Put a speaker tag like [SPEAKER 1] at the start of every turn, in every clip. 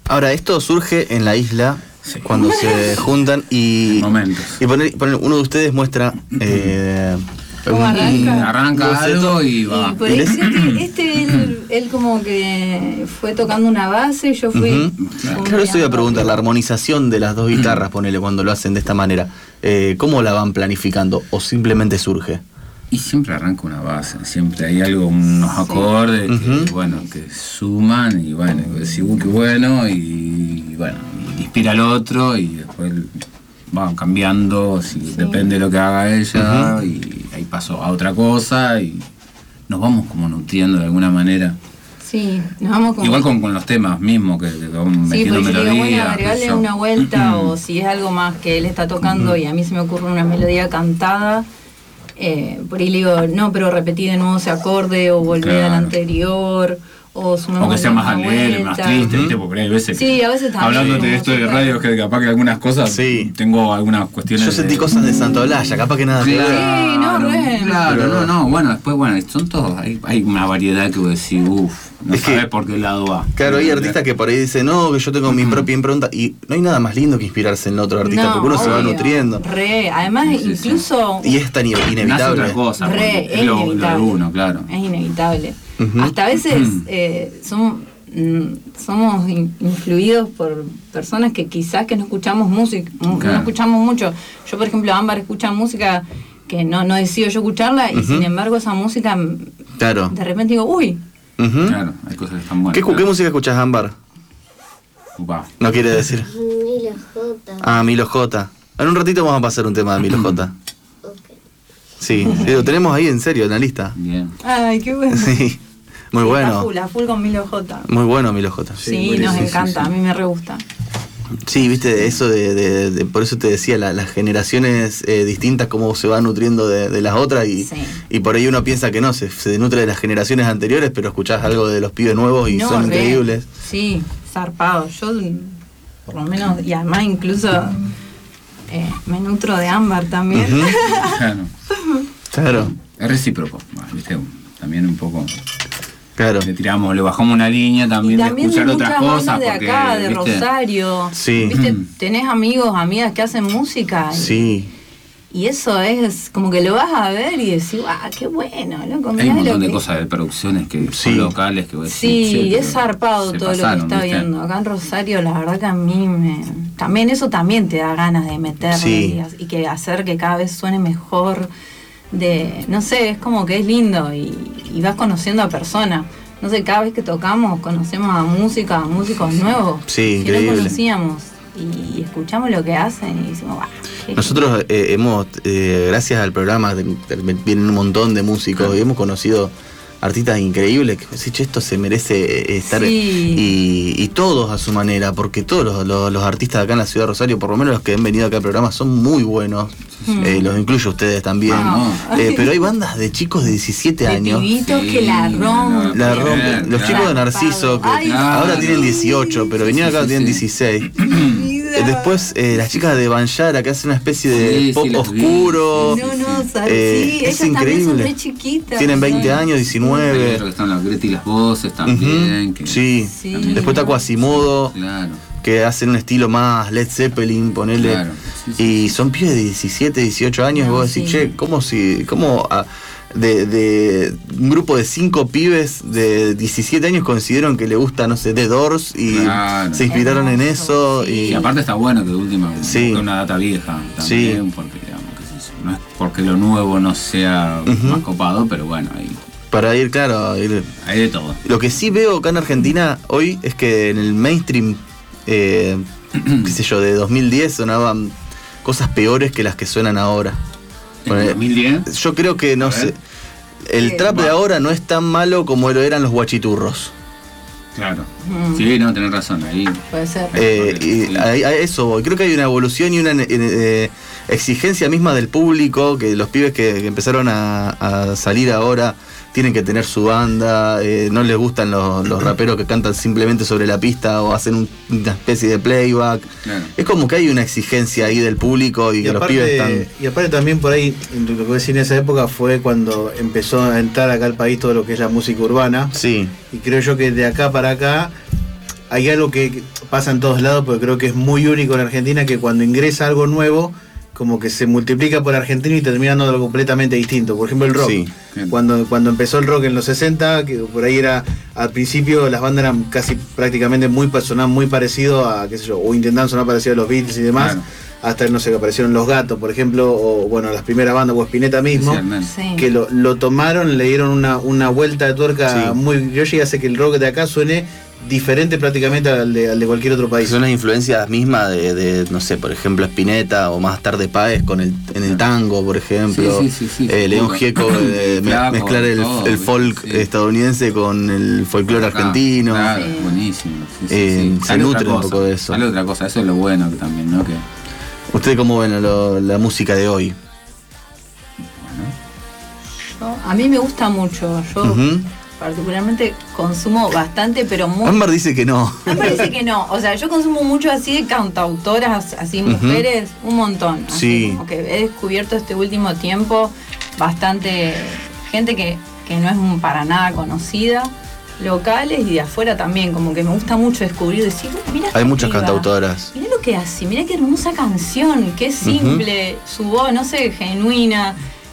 [SPEAKER 1] Ahora, esto surge en la isla,
[SPEAKER 2] Sí.
[SPEAKER 1] cuando se juntan y...
[SPEAKER 2] Momentos.
[SPEAKER 1] Y uno de ustedes muestra...
[SPEAKER 3] ¿Cómo arranca?
[SPEAKER 2] Arranca
[SPEAKER 1] boceto.
[SPEAKER 2] algo y va.
[SPEAKER 3] Y por ahí él como que fue tocando una base y yo fui...
[SPEAKER 1] Claro, eso iba a preguntar, la armonización de las dos guitarras, ponele, cuando lo hacen de esta manera, ¿cómo la van planificando o simplemente surge?
[SPEAKER 2] Y siempre arranca una base, siempre hay algo, unos acordes que, bueno, que suman y bueno, decís, qué bueno, y bueno, y inspira al otro y después van cambiando, depende de lo que haga ella, y ahí paso a otra cosa y nos vamos como nutriendo de alguna manera.
[SPEAKER 3] Sí, nos vamos como...
[SPEAKER 2] Igual con los temas mismos, que vamos
[SPEAKER 3] Sí,
[SPEAKER 2] metiendo
[SPEAKER 3] porque yo digo, bueno,
[SPEAKER 2] melodías.
[SPEAKER 3] agregarle una vuelta, o si es algo más que él está tocando y a mí se me ocurre una melodía cantada, por ahí le digo, no, pero repetí de nuevo ese acorde, o volví
[SPEAKER 2] Claro.
[SPEAKER 3] al anterior, o sumamos
[SPEAKER 2] O que sea más
[SPEAKER 3] una
[SPEAKER 2] alegre, más
[SPEAKER 3] vuelta.
[SPEAKER 2] triste, ¿viste? Porque hay veces
[SPEAKER 3] Sí, a veces también.
[SPEAKER 2] hablándote de
[SPEAKER 3] como
[SPEAKER 2] esto de
[SPEAKER 3] súper-
[SPEAKER 2] radio, que capaz que algunas cosas,
[SPEAKER 1] Sí.
[SPEAKER 2] tengo algunas cuestiones.
[SPEAKER 1] Yo sentí cosas de Santo Olaya, capaz que nada que ver.
[SPEAKER 3] Sí, no, re.
[SPEAKER 2] Claro, no, bueno, después, bueno, son todos, hay una variedad que vos decís, no
[SPEAKER 1] Es que-
[SPEAKER 2] sabes por qué lado va.
[SPEAKER 1] Claro, hay artistas que por ahí dicen, no, que yo tengo mi propia impronta, y no hay nada más lindo que inspirarse en otro artista,
[SPEAKER 3] No,
[SPEAKER 1] porque uno se va
[SPEAKER 3] obvio.
[SPEAKER 1] nutriendo.
[SPEAKER 3] Re, además
[SPEAKER 2] Sí, sí,
[SPEAKER 3] incluso...
[SPEAKER 1] Y es tan
[SPEAKER 2] Nace
[SPEAKER 1] inevitable.
[SPEAKER 2] otra cosa,
[SPEAKER 3] Re,
[SPEAKER 2] porque
[SPEAKER 3] es
[SPEAKER 2] es lo de
[SPEAKER 3] inevitable.
[SPEAKER 2] uno, claro.
[SPEAKER 3] Es inevitable.
[SPEAKER 1] Ujú.
[SPEAKER 3] Hasta a veces somos influidos por personas que quizás que no escuchamos música, no
[SPEAKER 2] Claro.
[SPEAKER 3] escuchamos mucho. Yo, por ejemplo, Ámbar escucha música que no decido yo escucharla y sin embargo esa música
[SPEAKER 1] Claro.
[SPEAKER 3] de repente digo, uy,
[SPEAKER 1] Ujú.
[SPEAKER 2] Claro, hay cosas que están buenas.
[SPEAKER 1] ¿Qué música escuchás, Ámbar?
[SPEAKER 2] Upa.
[SPEAKER 1] No quiere decir.
[SPEAKER 4] Milo J.
[SPEAKER 1] Ah, Milo J. En un ratito vamos a pasar un tema de Milo J.
[SPEAKER 4] Ok.
[SPEAKER 1] Sí, lo tenemos ahí en serio, en la lista.
[SPEAKER 2] Bien.
[SPEAKER 3] ay, qué bueno.
[SPEAKER 1] Sí, muy bueno.
[SPEAKER 3] A full con Milo J.
[SPEAKER 1] Muy bueno Milo J.
[SPEAKER 3] Sí, nos encanta, a mí me re gusta.
[SPEAKER 1] Sí, viste, eso de por eso te decía, las generaciones distintas, cómo se van nutriendo de las otras, y,
[SPEAKER 3] Sí.
[SPEAKER 1] y por ahí uno piensa que no, se nutre de las generaciones anteriores, pero escuchás algo de los pibes nuevos y
[SPEAKER 3] No,
[SPEAKER 1] son
[SPEAKER 3] re.
[SPEAKER 1] increíbles.
[SPEAKER 3] Sí, zarpado. Yo, por lo menos, y además incluso me nutro de Ámbar también.
[SPEAKER 1] Ujú.
[SPEAKER 2] Claro.
[SPEAKER 1] Claro,
[SPEAKER 2] Es recíproco, ¿viste? También un poco
[SPEAKER 1] claro.
[SPEAKER 2] le bajamos una línea
[SPEAKER 3] Y
[SPEAKER 2] también,
[SPEAKER 3] también
[SPEAKER 2] de
[SPEAKER 3] de
[SPEAKER 2] escuchar otras
[SPEAKER 3] muchas
[SPEAKER 2] cosas.
[SPEAKER 3] bandas de
[SPEAKER 2] porque,
[SPEAKER 3] acá, de
[SPEAKER 2] ¿viste?
[SPEAKER 3] Rosario.
[SPEAKER 1] Sí.
[SPEAKER 3] ¿Viste? Tenés amigos, amigas que hacen música.
[SPEAKER 1] Sí.
[SPEAKER 3] Y eso es como que lo vas a ver y decís, ¡guau, qué bueno! Loco,
[SPEAKER 2] Hay
[SPEAKER 3] mirá
[SPEAKER 2] un
[SPEAKER 3] lo
[SPEAKER 2] montón de
[SPEAKER 3] que-".
[SPEAKER 2] cosas de producciones que
[SPEAKER 1] Sí.
[SPEAKER 2] son locales que vos decís,
[SPEAKER 3] Sí,
[SPEAKER 2] "Che,
[SPEAKER 3] es
[SPEAKER 2] pero
[SPEAKER 3] zarpado
[SPEAKER 2] se
[SPEAKER 3] todo
[SPEAKER 2] pasaron",
[SPEAKER 3] lo que está
[SPEAKER 2] ¿viste?
[SPEAKER 3] viendo. Acá en Rosario, la verdad que a mí también eso también te da ganas de meterle
[SPEAKER 1] Sí.
[SPEAKER 3] y que hacer que cada vez suene mejor. No sé, es como que es lindo y vas conociendo a personas. No sé, cada vez que tocamos conocemos a músicos nuevos
[SPEAKER 1] Sí,
[SPEAKER 3] que no
[SPEAKER 1] increíble.
[SPEAKER 3] conocíamos y escuchamos lo que hacen y decimos, ¡guau! qué
[SPEAKER 1] Nosotros hemos, gracias al programa, vienen un montón de músicos y hemos conocido artistas increíbles que decís, che, esto se merece estar,
[SPEAKER 3] Sí.
[SPEAKER 1] y todos a su manera, porque todos los artistas acá en la ciudad de Rosario, por lo menos los que han venido acá al programa, son muy buenos. Los incluyo a ustedes también.
[SPEAKER 2] Vamos.
[SPEAKER 1] Pero hay bandas de chicos de 17
[SPEAKER 3] de
[SPEAKER 1] años.
[SPEAKER 3] pibitos
[SPEAKER 2] Sí,
[SPEAKER 3] que la rompen.
[SPEAKER 1] La rompen. Los
[SPEAKER 2] Claro.
[SPEAKER 1] chicos de Narciso, que
[SPEAKER 3] Ay,
[SPEAKER 1] ahora
[SPEAKER 2] sí.
[SPEAKER 1] tienen 18, pero vinieron acá
[SPEAKER 2] sí,
[SPEAKER 1] tienen
[SPEAKER 2] sí.
[SPEAKER 1] 16.
[SPEAKER 3] Vida.
[SPEAKER 1] Después las chicas de Banjara, que hacen una especie de
[SPEAKER 2] Sí,
[SPEAKER 1] pop
[SPEAKER 2] sí, las vi.
[SPEAKER 1] oscuro.
[SPEAKER 3] No, ¿sabes?
[SPEAKER 1] Eh,
[SPEAKER 3] Sí,
[SPEAKER 1] es
[SPEAKER 3] ellas también son
[SPEAKER 1] increíble.
[SPEAKER 3] re chiquitas.
[SPEAKER 1] Tienen 20
[SPEAKER 3] ¿no?
[SPEAKER 1] años, 19.
[SPEAKER 2] Creo que están la Greta y las voces también.
[SPEAKER 1] Ujú,
[SPEAKER 2] Que
[SPEAKER 1] sí.
[SPEAKER 3] Sí.
[SPEAKER 2] también
[SPEAKER 1] Después está Quasimodo,
[SPEAKER 2] Claro.
[SPEAKER 1] que hacen un estilo más Led Zeppelin, ponele.
[SPEAKER 2] Claro, sí, sí.
[SPEAKER 1] Y son pibes de 17, 18 años.
[SPEAKER 3] No,
[SPEAKER 1] Vos decís,
[SPEAKER 3] sí.
[SPEAKER 1] che, ¿cómo de un grupo de 5 pibes de 17 años consideraron que le gusta, no sé, The Doors y
[SPEAKER 2] Claro.
[SPEAKER 1] se inspiraron en
[SPEAKER 3] Hermoso,
[SPEAKER 1] eso?
[SPEAKER 3] sí.
[SPEAKER 2] Y
[SPEAKER 1] Y
[SPEAKER 2] aparte está bueno que de última
[SPEAKER 1] Sí.
[SPEAKER 2] busque una data vieja
[SPEAKER 1] Sí.
[SPEAKER 2] también, porque digamos, qué sé yo, no es porque lo nuevo no sea
[SPEAKER 1] Ujú.
[SPEAKER 2] más copado, pero bueno,
[SPEAKER 1] para ir, claro,
[SPEAKER 2] hay de todo.
[SPEAKER 1] lo que sí veo acá en Argentina hoy es que en el mainstream, qué sé yo, de 2010 sonaban cosas peores que las que suenan ahora.
[SPEAKER 2] En
[SPEAKER 1] Ponele,
[SPEAKER 2] 2010,
[SPEAKER 1] yo creo que, no
[SPEAKER 2] A ver.
[SPEAKER 1] sé, el trap de ahora no es tan malo como lo eran los guachiturros.
[SPEAKER 2] claro.
[SPEAKER 3] Mm.
[SPEAKER 2] Sí, no, tenés razón, ahí.
[SPEAKER 3] Puede ser.
[SPEAKER 1] Y
[SPEAKER 2] Sí.
[SPEAKER 1] a eso voy. Creo que hay una evolución y una exigencia misma del público, que los pibes que empezaron a salir ahora tienen que tener su banda, no les gustan los raperos que cantan simplemente sobre la pista o hacen una especie de playback.
[SPEAKER 2] Claro.
[SPEAKER 1] Es como que hay una exigencia ahí del público y que los pibes están...
[SPEAKER 5] y aparte también por ahí, lo que decía en esa época fue cuando empezó a entrar acá al país todo lo que es la música urbana.
[SPEAKER 1] Sí,
[SPEAKER 5] Y creo yo que de acá para acá hay algo que pasa en todos lados, pero creo que es muy único en Argentina, que cuando ingresa algo nuevo, como que se multiplica por Argentina y termina dando algo completamente distinto. Por ejemplo, el rock.
[SPEAKER 1] Sí.
[SPEAKER 5] Cuando empezó el rock en los 60, que por ahí era, al principio las bandas eran casi prácticamente sonaban muy parecido a, qué sé yo, o intentaban sonar parecido a los Beatles y demás,
[SPEAKER 2] Claro.
[SPEAKER 5] hasta, no sé, que aparecieron Los Gatos, por ejemplo, o bueno, las primeras bandas, o Spinetta mismo,
[SPEAKER 3] Sí.
[SPEAKER 5] que lo tomaron, le dieron una vuelta de tuerca
[SPEAKER 1] Sí.
[SPEAKER 5] muy criolla y hace que el rock de acá suene diferente prácticamente al de cualquier otro país.
[SPEAKER 1] Son las influencias mismas de, no sé, por ejemplo, Spinetta o más tarde Páez en el tango, por ejemplo.
[SPEAKER 2] Sí,
[SPEAKER 1] León Gieco,
[SPEAKER 2] Flaco,
[SPEAKER 1] mezclar
[SPEAKER 2] todo,
[SPEAKER 1] el folk
[SPEAKER 2] sí.
[SPEAKER 1] estadounidense con el folclore argentino.
[SPEAKER 2] Claro,
[SPEAKER 3] Sí.
[SPEAKER 2] buenísimo.
[SPEAKER 1] Se
[SPEAKER 2] Sale
[SPEAKER 1] nutre
[SPEAKER 2] otra
[SPEAKER 1] un poco de eso.
[SPEAKER 2] Sale otra cosa, eso es lo bueno que también, ¿no? Que,
[SPEAKER 1] ¿Usted cómo ven la música de hoy?
[SPEAKER 3] A mí me gusta mucho. Yo
[SPEAKER 1] Ujú.
[SPEAKER 3] particularmente consumo bastante, pero muy...
[SPEAKER 1] Ámbar dice que no.
[SPEAKER 3] Me parece que no. O sea, yo consumo mucho así de cantautoras, así mujeres, un montón. Así
[SPEAKER 1] Sí.
[SPEAKER 3] como que he descubierto este último tiempo bastante gente que no es para nada conocida, locales y de afuera también. Como que me gusta mucho descubrir, decir, mira.
[SPEAKER 1] Hay muchas cantautoras.
[SPEAKER 3] Mira lo que hace, mira qué hermosa canción, qué simple, su voz, no sé, genuina.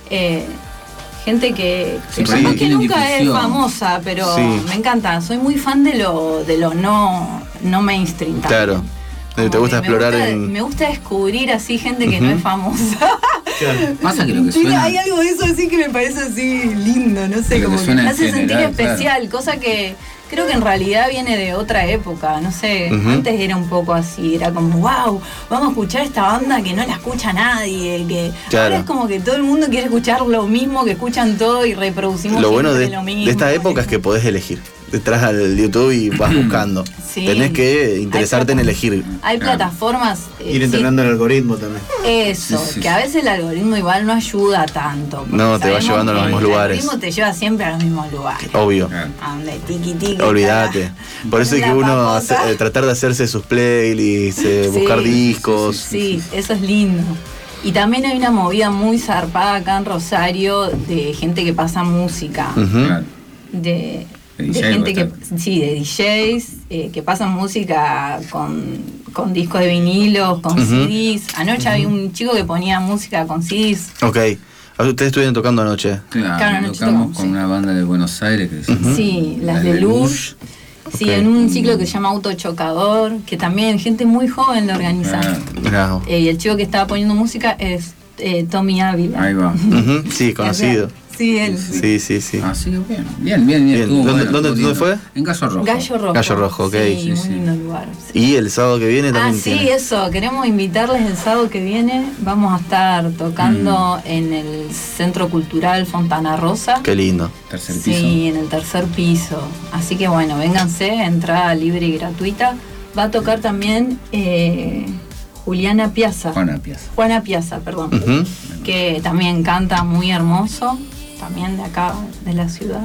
[SPEAKER 3] Gente que
[SPEAKER 2] Sí,
[SPEAKER 3] capaz
[SPEAKER 2] sí,
[SPEAKER 3] que
[SPEAKER 2] tienen
[SPEAKER 3] nunca es
[SPEAKER 2] difusión.
[SPEAKER 3] famosa, pero
[SPEAKER 1] Sí.
[SPEAKER 3] me encanta. Soy muy fan de lo no mainstream también.
[SPEAKER 1] Claro.
[SPEAKER 3] Como
[SPEAKER 1] Te gusta
[SPEAKER 3] que
[SPEAKER 1] explorar
[SPEAKER 3] me gusta descubrir así gente que no
[SPEAKER 1] Ujú.
[SPEAKER 3] es famosa.
[SPEAKER 2] pasa que lo que
[SPEAKER 3] Tiene-
[SPEAKER 2] suena.
[SPEAKER 3] hay algo de eso así que me parece así lindo, no sé,
[SPEAKER 2] Lo que
[SPEAKER 3] como que
[SPEAKER 2] suena
[SPEAKER 3] me
[SPEAKER 2] en
[SPEAKER 3] hace sentir
[SPEAKER 2] general,
[SPEAKER 3] especial, cosa que creo que en realidad viene de otra época, no sé,
[SPEAKER 1] Ujú.
[SPEAKER 3] antes era un poco así, era como, wow, vamos a escuchar esta banda que no la escucha nadie, que
[SPEAKER 1] Claro.
[SPEAKER 3] ahora es como que todo el mundo quiere escuchar lo mismo, que escuchan todo y reproducimos
[SPEAKER 1] Lo bueno
[SPEAKER 3] siempre
[SPEAKER 1] de,
[SPEAKER 3] lo mismo.
[SPEAKER 1] de esta época es que podés elegir. Entras al YouTube y vas buscando.
[SPEAKER 3] Sí.
[SPEAKER 1] Tenés que interesarte en elegir.
[SPEAKER 3] Hay
[SPEAKER 2] Claro.
[SPEAKER 3] plataformas...
[SPEAKER 5] Ir entrenando el algoritmo también.
[SPEAKER 3] Eso,
[SPEAKER 2] Sí, sí,
[SPEAKER 3] que
[SPEAKER 2] sí.
[SPEAKER 3] a veces el algoritmo igual no ayuda tanto. porque
[SPEAKER 1] No, te va
[SPEAKER 3] sabemos
[SPEAKER 1] llevando a los
[SPEAKER 3] que
[SPEAKER 1] mismos
[SPEAKER 3] el
[SPEAKER 1] lugares.
[SPEAKER 3] algoritmo te lleva siempre a los mismos lugares.
[SPEAKER 1] Obvio.
[SPEAKER 2] Claro.
[SPEAKER 3] A donde tiki.
[SPEAKER 1] Olvídate. Por eso hay que
[SPEAKER 3] La
[SPEAKER 1] uno
[SPEAKER 3] papota.
[SPEAKER 1] tratar de hacerse sus playlists,
[SPEAKER 3] Sí,
[SPEAKER 1] buscar
[SPEAKER 3] sí,
[SPEAKER 1] discos.
[SPEAKER 3] Sí, eso es lindo. Y también hay una movida muy zarpada acá en Rosario de gente que pasa música.
[SPEAKER 1] Ujú.
[SPEAKER 2] Claro.
[SPEAKER 3] De
[SPEAKER 2] De DJ
[SPEAKER 3] gente que,
[SPEAKER 2] bastante.
[SPEAKER 3] sí, de DJs, que pasan música con discos de vinilos, con
[SPEAKER 1] Ujú.
[SPEAKER 3] CDs. Anoche había un chico que ponía música con CDs.
[SPEAKER 1] Ok. Ustedes estuvieron tocando anoche.
[SPEAKER 3] Claro,
[SPEAKER 2] Claro,
[SPEAKER 3] anoche
[SPEAKER 2] tocamos
[SPEAKER 3] tocamos,
[SPEAKER 2] con
[SPEAKER 3] sí.
[SPEAKER 2] una banda de Buenos Aires que se llama
[SPEAKER 3] Sí, las
[SPEAKER 2] La
[SPEAKER 3] de Luz.
[SPEAKER 2] Luz.
[SPEAKER 3] Sí,
[SPEAKER 1] Ok.
[SPEAKER 3] en un ciclo que se llama Autochocador, que también gente muy joven lo organiza.
[SPEAKER 2] Claro.
[SPEAKER 1] Bravo.
[SPEAKER 3] Y el chico que estaba poniendo música es Tommy Ávila.
[SPEAKER 2] Ahí va.
[SPEAKER 1] Ujú. Sí, conocido.
[SPEAKER 3] Sí, él.
[SPEAKER 1] Sí, sí, sí.
[SPEAKER 2] Así que bien.
[SPEAKER 1] Bien.
[SPEAKER 2] Estuvo
[SPEAKER 1] ¿Dónde-
[SPEAKER 2] bueno,
[SPEAKER 1] dónde
[SPEAKER 2] estuvo lindo.
[SPEAKER 1] fue?
[SPEAKER 2] En Gallo Rojo.
[SPEAKER 3] Gallo Rojo.
[SPEAKER 1] Gallo Rojo, ok.
[SPEAKER 3] Sí,
[SPEAKER 2] Sí,
[SPEAKER 3] muy
[SPEAKER 2] sí.
[SPEAKER 3] lindo lugar. Sí.
[SPEAKER 1] Y el sábado que viene también
[SPEAKER 3] Sí,
[SPEAKER 1] tiene.
[SPEAKER 3] eso. Queremos invitarles el sábado que viene. Vamos a estar tocando en el Centro Cultural Fontana Rosa.
[SPEAKER 1] Qué lindo.
[SPEAKER 2] Tercer piso.
[SPEAKER 3] Sí, en el tercer piso. Así que bueno, vénganse, entrada libre y gratuita. Va a tocar también Juana Piazza, perdón.
[SPEAKER 1] Ujú.
[SPEAKER 3] Que también canta muy hermoso, también de acá, de la ciudad.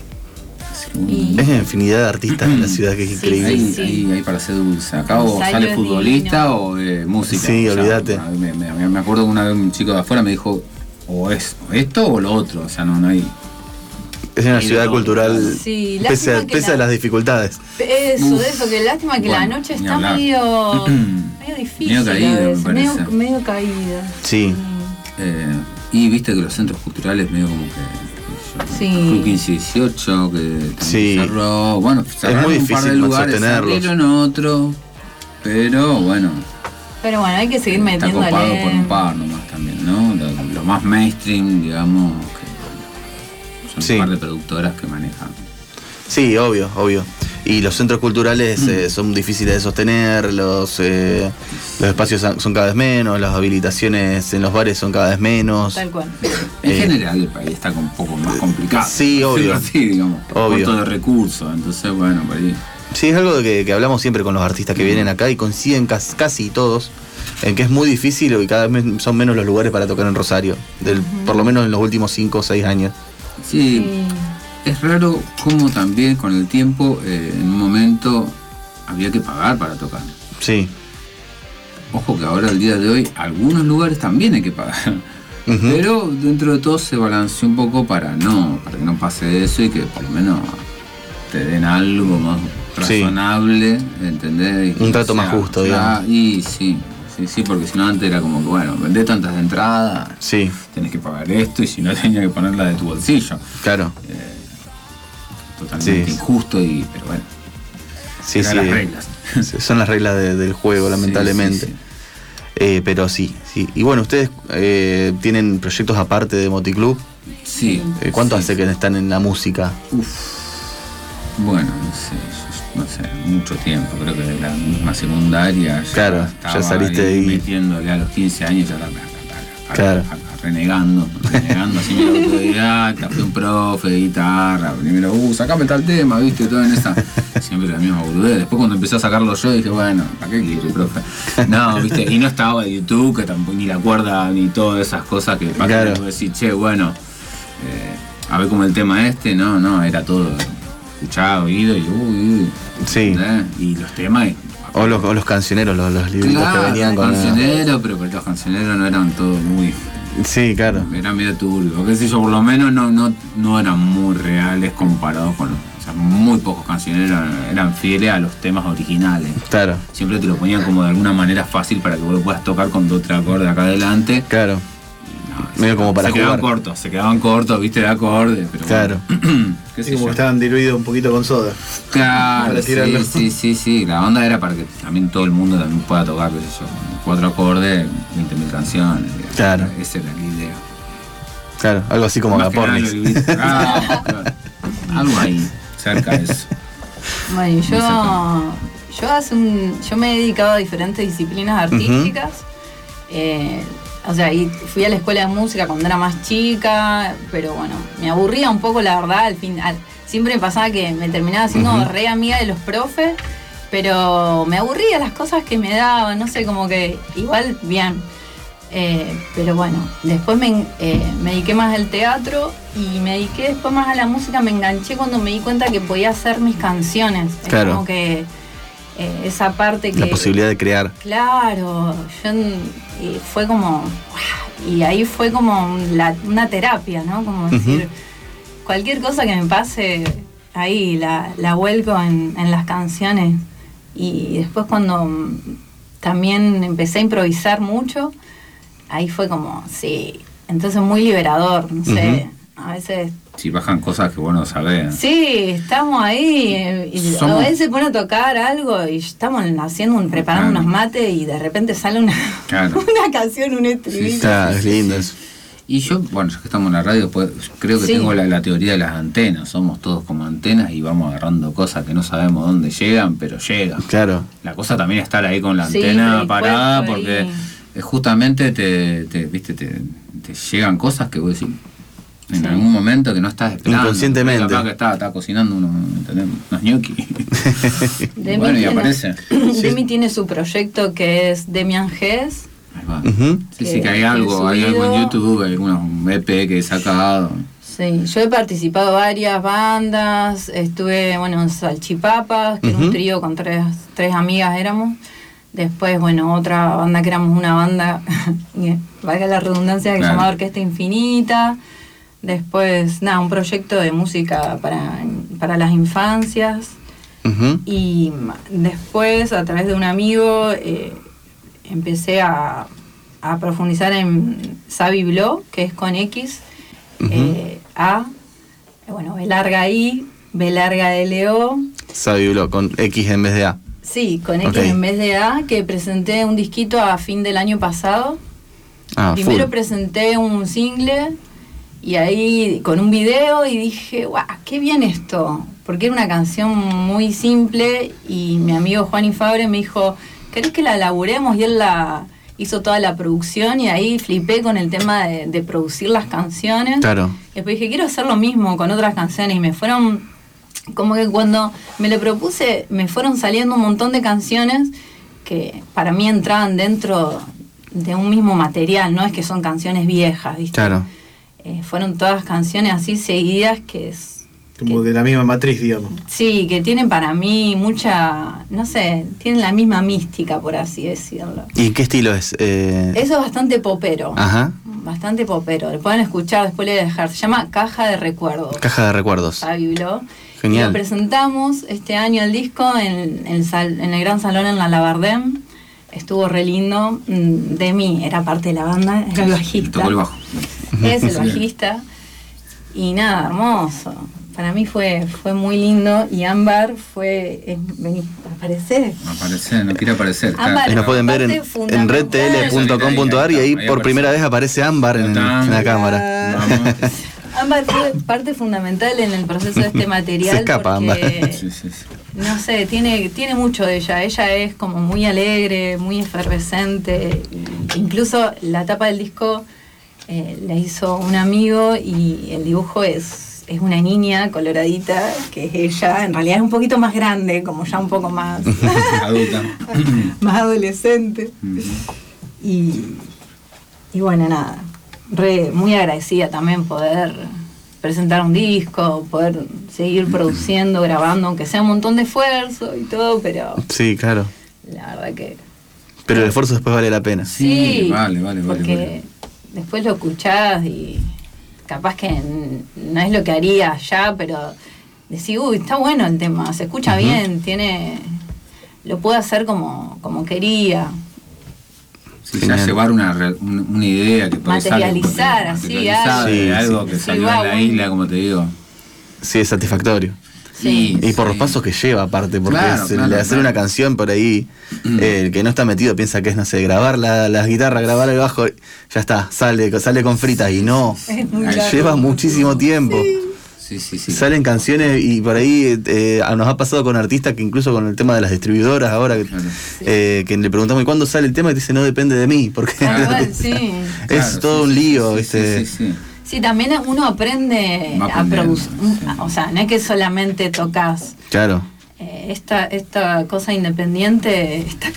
[SPEAKER 3] Y
[SPEAKER 1] Es una infinidad de artistas en la ciudad que es
[SPEAKER 3] Sí,
[SPEAKER 1] increíble.
[SPEAKER 2] Ahí,
[SPEAKER 3] sí.
[SPEAKER 2] ahí para hacer dulce. Acá o
[SPEAKER 3] Rosario
[SPEAKER 2] sale
[SPEAKER 3] es
[SPEAKER 2] futbolista
[SPEAKER 3] divino.
[SPEAKER 2] o de música.
[SPEAKER 1] Sí,
[SPEAKER 2] O sea,
[SPEAKER 1] olvídate.
[SPEAKER 2] Me acuerdo que una vez un chico de afuera me dijo, o es esto o lo otro. O sea, no hay.
[SPEAKER 1] Es una
[SPEAKER 2] Y
[SPEAKER 1] ciudad
[SPEAKER 2] de todo.
[SPEAKER 1] cultural
[SPEAKER 3] Sí,
[SPEAKER 1] pese a,
[SPEAKER 3] lástima que
[SPEAKER 1] pese a
[SPEAKER 3] la-
[SPEAKER 1] las dificultades.
[SPEAKER 3] eso,
[SPEAKER 2] Uf.
[SPEAKER 3] de eso, que lástima que la
[SPEAKER 2] Bueno,
[SPEAKER 3] noche
[SPEAKER 2] ni
[SPEAKER 3] está
[SPEAKER 2] hablar.
[SPEAKER 3] medio difícil.
[SPEAKER 2] Medio caída,
[SPEAKER 3] a
[SPEAKER 2] me
[SPEAKER 3] veces,
[SPEAKER 2] parece.
[SPEAKER 3] medio caída.
[SPEAKER 1] Sí.
[SPEAKER 2] Y viste que los centros culturales medio como que.
[SPEAKER 3] Sí.
[SPEAKER 2] Club 1518 que también
[SPEAKER 1] Sí.
[SPEAKER 2] cerró. Bueno, cerraron
[SPEAKER 1] muy
[SPEAKER 2] un par de
[SPEAKER 1] difícil
[SPEAKER 2] lugares,
[SPEAKER 1] sostenerlos.
[SPEAKER 2] abrieron otro. Pero bueno,
[SPEAKER 3] Pero bueno, hay que seguir
[SPEAKER 2] está
[SPEAKER 3] metiéndole.
[SPEAKER 2] copado por un par nomás también, ¿no? Lo más mainstream, digamos, que son
[SPEAKER 1] Sí.
[SPEAKER 2] un par de productoras que manejan.
[SPEAKER 1] Sí, obvio. Y los centros culturales son difíciles de sostener, los espacios son cada vez menos, las habilitaciones en los bares son cada vez menos.
[SPEAKER 3] Tal cual.
[SPEAKER 2] En
[SPEAKER 1] Eh,
[SPEAKER 2] general el país está un poco más complicado.
[SPEAKER 1] sí,
[SPEAKER 2] por decirlo
[SPEAKER 1] obvio.
[SPEAKER 2] así, digamos,
[SPEAKER 1] Obvio.
[SPEAKER 2] corto de recursos, entonces bueno, por ahí.
[SPEAKER 1] Sí, es algo de que hablamos siempre con los artistas que vienen acá y coinciden casi todos en que es muy difícil y cada vez son menos los lugares para tocar en Rosario, por lo menos en los últimos 5 o 6 años.
[SPEAKER 2] Sí,
[SPEAKER 3] Sí.
[SPEAKER 2] es raro cómo también con el tiempo en un momento había que pagar para tocar.
[SPEAKER 1] Sí.
[SPEAKER 2] Ojo que ahora, al día de hoy, algunos lugares también hay que pagar.
[SPEAKER 1] Ujú.
[SPEAKER 2] Pero dentro de todo se balanceó un poco para que no pase eso y que por lo menos te den algo más razonable, ¿entendés?
[SPEAKER 1] Un trato más justo, digamos.
[SPEAKER 2] Y sí, porque si no antes era como que, bueno, vendés tantas de entrada,
[SPEAKER 1] sí,
[SPEAKER 2] tenés que pagar esto, y si no tenés que ponerla de tu bolsillo.
[SPEAKER 1] Claro.
[SPEAKER 2] Totalmente injusto, pero bueno.
[SPEAKER 1] Sí,
[SPEAKER 2] las reglas.
[SPEAKER 1] Son las reglas del juego, lamentablemente.
[SPEAKER 2] Sí.
[SPEAKER 1] Pero sí. Y bueno, ustedes tienen proyectos aparte de Moticlub.
[SPEAKER 2] Sí.
[SPEAKER 1] ¿Cuánto hace que están en la música?
[SPEAKER 2] Bueno, no sé, mucho tiempo. Creo que de la misma secundaria
[SPEAKER 1] claro, ya saliste de ahí.
[SPEAKER 2] Metiéndole a los 15 años, ya
[SPEAKER 1] claro.
[SPEAKER 2] renegando, así medio autodidacta, fui un profe de guitarra, primero, sacame tal tema, viste, todo en esa, siempre la misma boludez. Después cuando empecé a sacarlo yo dije, bueno, ¿para qué quiero, profe? No, viste, y no estaba de YouTube, que tampoco, ni la cuerda, ni todas esas cosas que para
[SPEAKER 1] claro.
[SPEAKER 2] que decir, che, bueno, a ver como el tema no, era todo escuchado, oído y
[SPEAKER 1] sí.
[SPEAKER 2] Y los temas.
[SPEAKER 1] O los cancioneros, los libritos que venían con.
[SPEAKER 2] Cancioneros, pero los cancioneros no eran todos muy.
[SPEAKER 1] Sí, claro.
[SPEAKER 2] Era medio turbio, qué sé yo, por lo menos no eran muy reales comparados con los. O sea, muy pocos cancioneros eran fieles a los temas originales.
[SPEAKER 1] Claro.
[SPEAKER 2] Siempre te lo ponían como de alguna manera fácil para que vos lo puedas tocar con 2-3 acordes acá adelante.
[SPEAKER 1] Claro. Medio como para jugar.
[SPEAKER 2] Se quedaban cortos, viste, de acordes, pero
[SPEAKER 5] claro.
[SPEAKER 2] Bueno, qué sé
[SPEAKER 5] como
[SPEAKER 2] yo.
[SPEAKER 5] estaban diluidos un poquito con soda.
[SPEAKER 2] Claro, sí. La onda era para que también todo el mundo también pueda tocar, qué sé yo, 4 acordes, 20.000 canciones.
[SPEAKER 1] Claro.
[SPEAKER 2] Esa era la idea.
[SPEAKER 1] Claro, algo así como Agapornis.
[SPEAKER 2] Claro. Algo ahí, cerca de eso.
[SPEAKER 3] Bueno, yo me he dedicado a diferentes disciplinas artísticas. O sea, y fui a la escuela de música cuando era más chica, pero bueno, me aburría un poco, la verdad, al final. Siempre me pasaba que me terminaba siendo re amiga de los profes, pero me aburría las cosas que me daban, no sé, como que igual bien. Pero bueno, después me dediqué más al teatro y me dediqué después más a la música. Me enganché cuando me di cuenta que podía hacer mis canciones.
[SPEAKER 1] Claro.
[SPEAKER 3] Es como que esa parte que...
[SPEAKER 1] La posibilidad de crear.
[SPEAKER 3] Claro, fue como... Y ahí fue como una terapia, ¿no? Como decir, cualquier cosa que me pase, ahí la vuelco en las canciones. Y después cuando también empecé a improvisar mucho, ahí fue como, sí, entonces muy liberador, no sé, a veces...
[SPEAKER 2] Sí, bajan cosas que vos no sabés.
[SPEAKER 3] Sí, estamos ahí, y a veces se pone a tocar algo y estamos preparando unos mates y de repente sale una canción, un estribillo.
[SPEAKER 1] Sí, está, es lindo eso.
[SPEAKER 2] Y yo, bueno, ya que estamos en la radio, pues, creo que tengo la teoría de las antenas. Somos todos como antenas y vamos agarrando cosas que no sabemos dónde llegan, pero llegan.
[SPEAKER 1] Claro.
[SPEAKER 2] La cosa también es estar ahí con la antena parada, porque justamente te llegan cosas que vos decís en algún momento que no estás esperando.
[SPEAKER 1] Inconscientemente.
[SPEAKER 2] Capaz que está cocinando unos gnocchi. Bueno, y aparece.
[SPEAKER 3] Demi tiene su proyecto que es Demian Ges.
[SPEAKER 2] Ahí va. Sí, que hay algo en YouTube, hay algunos EP que he sacado.
[SPEAKER 3] Sí, yo he participado en varias bandas, estuve, en Salchipapas, que era un trío con tres amigas éramos. Después, otra banda que éramos una banda, valga la redundancia, que se llamaba Orquesta Infinita. Después, un proyecto de música para las infancias. Y después, a través de un amigo, empecé a profundizar en Sabi Blo, que es con X, B larga I, B larga L-O.
[SPEAKER 1] Sabi Blo, con X en vez de A.
[SPEAKER 3] Sí, con X en vez de A, que presenté un disquito a fin del año pasado. Primero presenté un single y ahí con un video y dije, ¡guau! ¡Qué bien esto! Porque era una canción muy simple y mi amigo Juan Fabre me dijo, ¿querés que la laburemos? Y él hizo toda la producción y ahí flipé con el tema de producir las canciones.
[SPEAKER 1] Claro.
[SPEAKER 3] Y después dije, quiero hacer lo mismo con otras canciones y me fueron... Como que cuando me lo propuse, me fueron saliendo un montón de canciones que para mí entraban dentro de un mismo material, no es que son canciones viejas, ¿viste?
[SPEAKER 1] Claro.
[SPEAKER 3] Fueron todas canciones así seguidas que es...
[SPEAKER 5] Como de la misma matriz, digamos.
[SPEAKER 3] Sí, que tienen para mí mucha, no sé, tienen la misma mística, por así decirlo.
[SPEAKER 1] ¿Y qué estilo es?
[SPEAKER 3] Eso es bastante popero.
[SPEAKER 1] Ajá.
[SPEAKER 3] Bastante popero. Lo pueden escuchar, después le voy a dejar. Se llama Caja de Recuerdos.
[SPEAKER 1] Caja de Recuerdos.
[SPEAKER 3] Sabi Blo.
[SPEAKER 1] Genial.
[SPEAKER 3] Lo presentamos este año el disco en el Gran Salón en la Labardén. Estuvo re lindo. Demi era parte de la banda, era el bajista.
[SPEAKER 2] Tocó el bajo.
[SPEAKER 3] Es el bajista. Y nada, hermoso. Para mí fue muy lindo. Y Ámbar fue... vení, aparecé.
[SPEAKER 2] Aparece, no quiere aparecer.
[SPEAKER 3] Ámbar,
[SPEAKER 1] Y nos pueden ver en redtl.com.ar y ahí por primera vez aparece Ámbar en la cámara.
[SPEAKER 2] Vamos.
[SPEAKER 3] Ámbar fue parte fundamental en el proceso de este material.
[SPEAKER 1] Se escapa,
[SPEAKER 3] porque,
[SPEAKER 1] Ámbar.
[SPEAKER 2] Sí.
[SPEAKER 3] no sé, tiene mucho de ella. Ella es como muy alegre, muy efervescente. Incluso la tapa del disco la hizo un amigo y el dibujo es una niña coloradita, que es ella. En realidad es un poquito más grande, como ya un poco más
[SPEAKER 2] Adulta.
[SPEAKER 3] más adolescente. Y bueno, nada, muy agradecida también poder presentar un disco, poder seguir produciendo, grabando, aunque sea un montón de esfuerzo y todo, pero
[SPEAKER 1] Sí, claro.
[SPEAKER 3] la verdad que
[SPEAKER 1] Pero el esfuerzo después vale la pena.
[SPEAKER 2] Sí, vale.
[SPEAKER 3] porque después lo escuchás y capaz que no es lo que haría ya, pero decís, uy, está bueno el tema, se escucha bien, lo puedo hacer como quería.
[SPEAKER 2] Sí, ya llevar una idea que puede
[SPEAKER 3] Materializar, así,
[SPEAKER 2] algo que salió en la isla, como te digo.
[SPEAKER 1] Sí, es satisfactorio.
[SPEAKER 3] Sí.
[SPEAKER 1] Y por los pasos que lleva aparte, porque hacer una canción por ahí, el que no está metido piensa que es, no sé, grabar las guitarras, grabar el bajo, ya está, sale con fritas y no,
[SPEAKER 3] Es muy largo.
[SPEAKER 1] lleva muchísimo tiempo.
[SPEAKER 2] Sí.
[SPEAKER 1] Salen canciones y por ahí nos ha pasado con artistas que incluso con el tema de las distribuidoras ahora, que le preguntamos, ¿y cuándo sale el tema? Y dice, no depende de mí, porque
[SPEAKER 3] Tal cual, sí.
[SPEAKER 1] es todo un lío, ¿viste?
[SPEAKER 2] Sí.
[SPEAKER 3] Sí, también uno aprende a producir, o sea, no es que solamente tocas.
[SPEAKER 1] Claro.
[SPEAKER 3] Esta cosa independiente,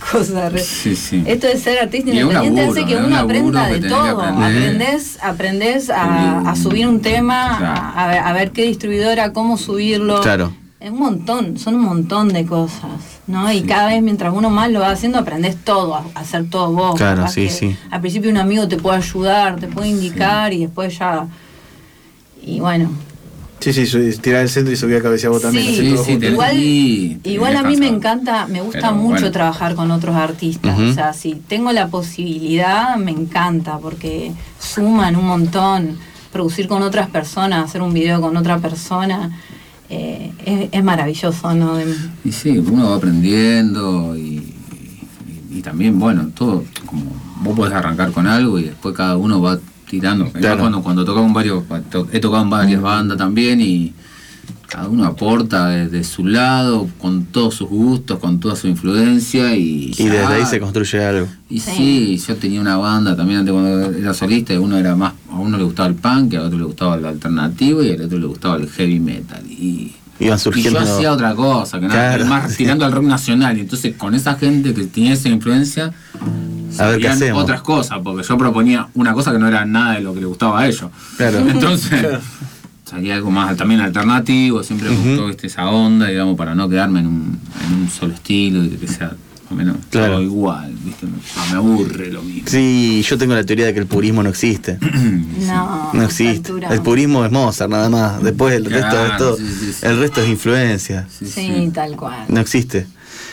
[SPEAKER 3] esto de ser artista
[SPEAKER 2] Y es un
[SPEAKER 3] independiente
[SPEAKER 2] laburo,
[SPEAKER 3] hace que
[SPEAKER 2] es un
[SPEAKER 3] uno
[SPEAKER 2] laburo
[SPEAKER 3] aprenda
[SPEAKER 2] que
[SPEAKER 3] de
[SPEAKER 2] tenés
[SPEAKER 3] todo.
[SPEAKER 2] que aprender.
[SPEAKER 3] Aprendés a subir un tema, a ver qué distribuidora, cómo subirlo.
[SPEAKER 1] Claro.
[SPEAKER 3] Es un montón, son un montón de cosas, ¿no? Y cada vez mientras uno más lo va haciendo, aprendés todo, a hacer todo vos.
[SPEAKER 1] Claro,
[SPEAKER 3] Capaz
[SPEAKER 1] sí,
[SPEAKER 3] que
[SPEAKER 1] sí.
[SPEAKER 3] Al principio un amigo te puede ayudar, te puede indicar y después ya... Y bueno...
[SPEAKER 5] Sí, tirar el centro y subir a cabeza vos también.
[SPEAKER 3] Sí,
[SPEAKER 5] todo junto.
[SPEAKER 3] Igual a mí me encanta, me gusta mucho trabajar con otros artistas. O sea, si tengo la posibilidad, me encanta, porque suman un montón. Producir con otras personas, hacer un video con otra persona, es maravilloso, ¿no?
[SPEAKER 2] Y sí, uno va aprendiendo y también, bueno, todo, como vos podés arrancar con algo y después cada uno va tirando.
[SPEAKER 1] Claro.
[SPEAKER 2] Cuando tocaba he tocado en varias bandas también y cada uno aporta desde su lado, con todos sus gustos, con toda su influencia y
[SPEAKER 1] desde ahí se construye algo.
[SPEAKER 2] Y sí, yo tenía una banda también antes cuando era solista, y a uno le gustaba el punk, a otro le gustaba el alternativo y al otro le gustaba el heavy metal.
[SPEAKER 1] Iban surgiendo.
[SPEAKER 2] Y yo hacía otra cosa, que nada,
[SPEAKER 1] Claro,
[SPEAKER 2] más tirando al rock nacional. Y entonces con esa gente que tenía esa influencia,
[SPEAKER 1] a ver qué hacemos.
[SPEAKER 2] otras cosas, porque yo proponía una cosa que no era nada de lo que le gustaba a ellos.
[SPEAKER 1] Claro.
[SPEAKER 2] Entonces salía algo más también alternativo, siempre me gustó esa onda, digamos, para no quedarme en un solo estilo y que sea más o menos todo igual, ¿viste? Me aburre lo mismo.
[SPEAKER 1] Sí, yo tengo la teoría de que el purismo no existe. No existe. El purismo es Mozart nada más. Después el resto es todo. El resto es influencia.
[SPEAKER 3] Sí, tal cual.
[SPEAKER 1] No existe.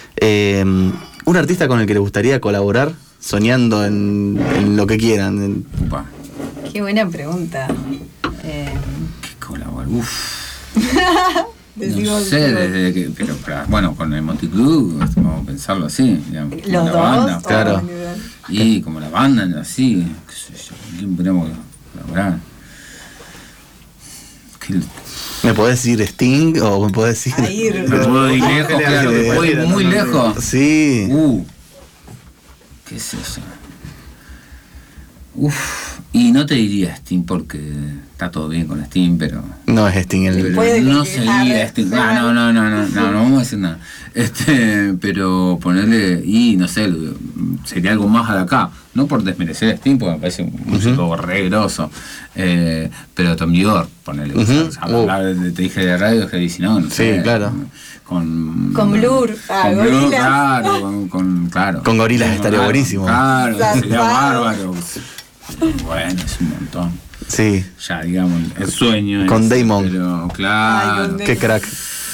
[SPEAKER 1] Un artista con el que le gustaría colaborar, soñando en lo que quieran.
[SPEAKER 2] Upa.
[SPEAKER 3] Qué buena pregunta.
[SPEAKER 2] ¿Qué colaborar? No sé, desde que, pero bueno, con el Moticlub, vamos a pensarlo así, digamos,
[SPEAKER 3] los
[SPEAKER 2] la
[SPEAKER 3] dos,
[SPEAKER 2] banda,
[SPEAKER 1] claro.
[SPEAKER 2] Y como la banda, así, qué sé yo, ¿con quién podríamos colaborar?
[SPEAKER 1] ¿Me podés decir Sting o me podés decir?
[SPEAKER 2] Me puedo ir lejos, claro, me puedo ir muy lejos.
[SPEAKER 1] Sí.
[SPEAKER 2] ¿Qué es eso? Y no te diría Sting porque está todo bien con Sting, pero...
[SPEAKER 1] No es Sting el...
[SPEAKER 2] No sería Sting. No vamos a decir nada. Pero ponerle... Y no sé, sería algo más de acá. No por desmerecer a Sting, porque me parece un músico re grosso. Pero Tom Dior, ponerle. Te dije de radio, que dice, no sé.
[SPEAKER 1] Sí, claro.
[SPEAKER 3] Con Blur.
[SPEAKER 2] Con Blur, claro. Claro.
[SPEAKER 1] Con Gorillaz estaría buenísimo.
[SPEAKER 2] Claro, sería bárbaro. Bueno, es un montón.
[SPEAKER 1] Sí.
[SPEAKER 2] Ya, digamos, el sueño.
[SPEAKER 1] Con Damon.
[SPEAKER 2] Pero, claro.
[SPEAKER 1] Qué crack.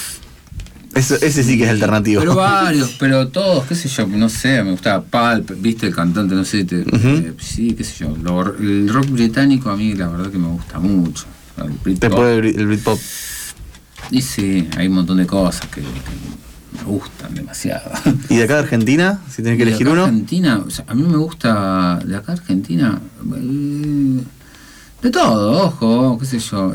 [SPEAKER 1] Ese sí que es alternativo.
[SPEAKER 2] Pero varios, pero todos, qué sé yo, no sé, me gustaba Pulp, viste el cantante, no sé, sí, qué sé yo. El rock británico a mí la verdad que me gusta mucho.
[SPEAKER 1] El Britpop.
[SPEAKER 2] Y sí, hay un montón de cosas que me gustan demasiado.
[SPEAKER 1] ¿Y de acá de Argentina? Si tenés que elegir uno.
[SPEAKER 2] Argentina, o sea, a mí me gusta de acá de Argentina de todo, ojo, qué sé yo.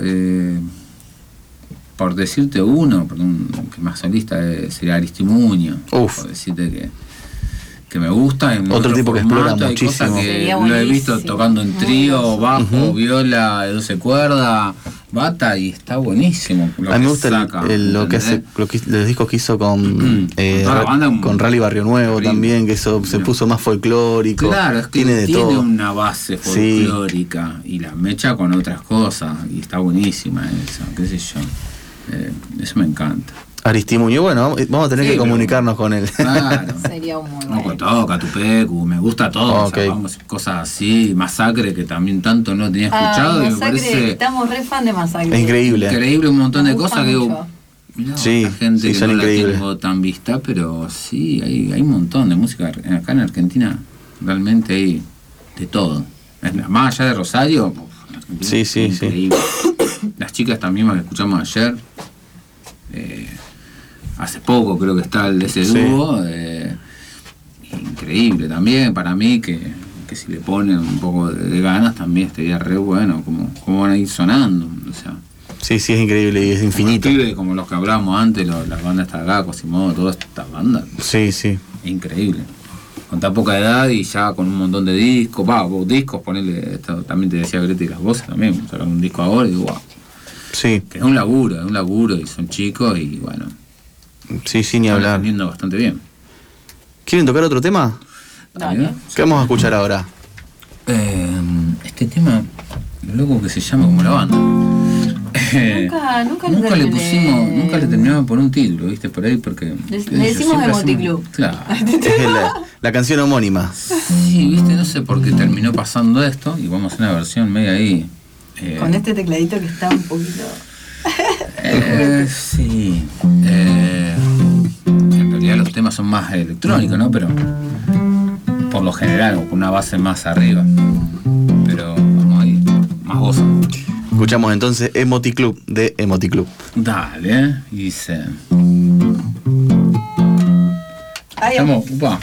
[SPEAKER 2] Por decirte uno, porque que más solista sería Aristimuño. Por decirte que me gusta. En
[SPEAKER 1] otro tipo
[SPEAKER 2] formato,
[SPEAKER 1] que explora
[SPEAKER 2] hay
[SPEAKER 1] muchísimo.
[SPEAKER 2] Cosas que lo he visto tocando en trío, bajo, viola, de 12 cuerdas, bata, y está buenísimo.
[SPEAKER 1] A mí me gusta los discos que hizo con Rally Barrio Nuevo también, que eso se puso más folclórico.
[SPEAKER 2] Claro, es que
[SPEAKER 1] tiene todo.
[SPEAKER 2] Una base folclórica y la mecha con otras cosas, y está buenísima esa, qué sé yo. Eso me encanta.
[SPEAKER 1] Aristimuño, bueno, vamos a tener que comunicarnos con él.
[SPEAKER 2] Claro.
[SPEAKER 3] Sería un muy bueno.
[SPEAKER 2] Toca, Tupecu, me gusta todo.
[SPEAKER 1] Okay.
[SPEAKER 2] O sea, vamos, cosas así, Masacre, que también tanto no tenía escuchado.
[SPEAKER 3] Masacre,
[SPEAKER 2] y me parece
[SPEAKER 3] estamos re fan de Masacre.
[SPEAKER 1] Es increíble.
[SPEAKER 2] Increíble, un montón de cosas que digo. Mirá,
[SPEAKER 1] sí,
[SPEAKER 2] gente que
[SPEAKER 1] son
[SPEAKER 2] no
[SPEAKER 1] increíbles.
[SPEAKER 2] la tengo tan vista, pero sí, hay un montón de música. Acá en Argentina realmente hay de todo. Más allá de Rosario,
[SPEAKER 1] sí.
[SPEAKER 2] Increíble. Las chicas también que escuchamos ayer. Hace poco creo que está ese dúo, increíble también para mí, que si le ponen un poco de ganas también estaría re bueno, como van a ir sonando, o sea.
[SPEAKER 1] Sí, es increíble y es infinito.
[SPEAKER 2] Como los que hablábamos antes, las bandas hasta acá, Quasimodo, todas estas bandas.
[SPEAKER 1] Sí.
[SPEAKER 2] Increíble. Con tan poca edad y ya con un montón de discos, ponerle, también te decía Greta y las voces también, sacaron un disco ahora y digo, wow.
[SPEAKER 1] Sí.
[SPEAKER 2] Que es un laburo y son chicos y bueno.
[SPEAKER 1] Sí, ni hablar.
[SPEAKER 2] Están viendo bastante bien.
[SPEAKER 1] ¿Quieren tocar otro tema?
[SPEAKER 3] Dale.
[SPEAKER 1] ¿Qué vamos a escuchar ahora?
[SPEAKER 2] Este tema, lo loco que se llama como la banda.
[SPEAKER 3] Nunca le
[SPEAKER 2] pusimos, nunca le terminamos de poner un título, ¿viste? Por ahí, porque.
[SPEAKER 3] Le decimos Emoticlub.
[SPEAKER 2] Claro.
[SPEAKER 1] Es la canción homónima.
[SPEAKER 2] Sí, ¿viste? No sé por qué terminó pasando esto y vamos a hacer una versión media ahí.
[SPEAKER 3] Con este tecladito que está un poquito.
[SPEAKER 2] Sí. En realidad los temas son más electrónicos, ¿no? Pero por lo general, con una base más arriba. Pero vamos ahí, más gozo.
[SPEAKER 1] Escuchamos entonces Emoticlub de Emoticlub.
[SPEAKER 2] Dale, dice. Estamos, upa.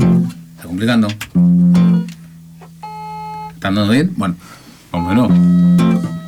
[SPEAKER 2] Está complicando. ¿Está andando bien? Bueno, vamos de nuevo.